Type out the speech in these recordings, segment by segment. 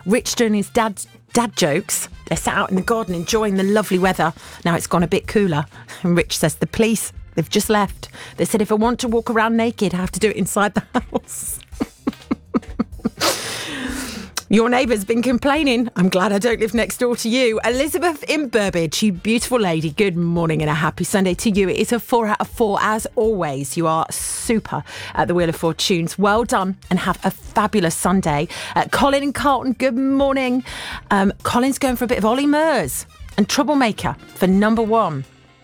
Rich doing his dad jokes. They're sat out in the garden enjoying the lovely weather. Now it's gone a bit cooler. And Rich says, the police, they've just left. They said if I want to walk around naked, I have to do it inside the house. Your neighbour's been complaining. I'm glad I don't live next door to you. Elizabeth in Burbage, you beautiful lady. Good morning and a happy Sunday to you. It is a 4 out of 4 as always. You are super at the Wheel of Fortunes. Well done and have a fabulous Sunday. Colin in Carlton, good morning. Colin's going for a bit of Ollie Murs and Troublemaker for number 1.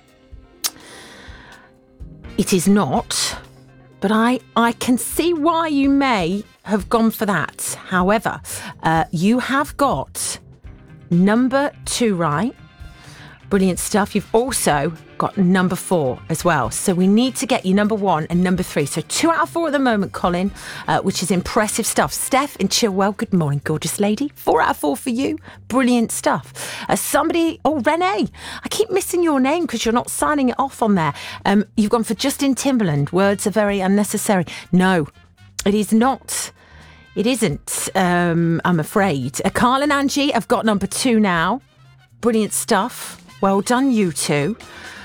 It is not, but I can see why you may have gone for that. However, you have got number 2 right. Brilliant stuff. You've also got number 4 as well. So we need to get you number 1 and number 3. So 2 out of 4 at the moment, Colin, which is impressive stuff. Steph in Chilwell, good morning, gorgeous lady. 4 out of 4 for you. Brilliant stuff. Renee, I keep missing your name because you're not signing it off on there. You've gone for Justin Timberland. Words are very unnecessary. No, it is not. It isn't, I'm afraid. Carl and Angie have got number 2 now. Brilliant stuff. Well done, you two.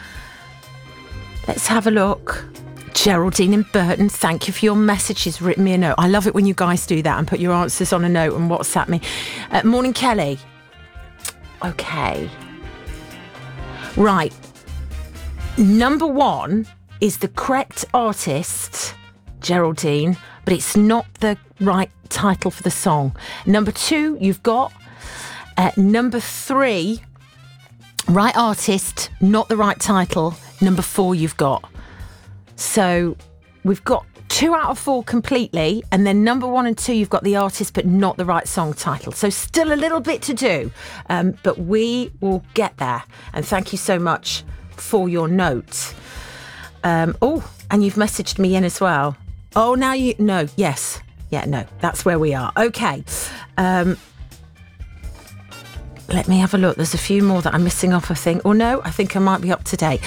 Let's have a look. Geraldine in Burton, thank you for your message. She's written me a note. I love it when you guys do that and put your answers on a note and WhatsApp me. Morning, Kelly. Okay. Right. Number 1 is the correct artist, Geraldine, but it's not the right title for the song. Number 2, you've got. Number 3, right artist, not the right title. Number 4, you've got. So we've got 2 out of 4 completely, and then number 1 and 2, you've got the artist, but not the right song title. So still a little bit to do, but we will get there. And thank you so much for your note. And you've messaged me in as well. Oh, now you know. Yes. Yeah, no, that's where we are. Okay. Let me have a look. There's a few more that I'm missing off, I think. Or no, I think I might be up to date.